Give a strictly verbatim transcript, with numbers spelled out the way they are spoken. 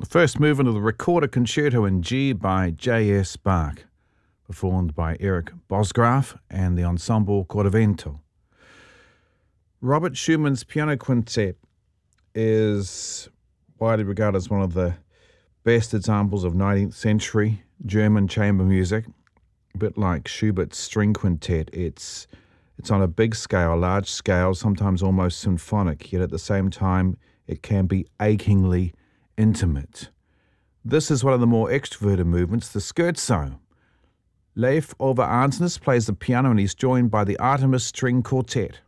The first movement of the Recorded Concerto in G by J S Bach, performed by Eric Bosgraf and the Ensemble Corvento. Robert Schumann's piano quintet is widely regarded as one of the best examples of nineteenth century German chamber music. A bit like Schubert's string quintet, it's it's on a big scale, a large scale, sometimes almost symphonic, yet at the same time it can be achingly intimate. This is one of the more extroverted movements, the scherzo. Leif Ove Arnsnes plays the piano and he's joined by the Artemis String Quartet.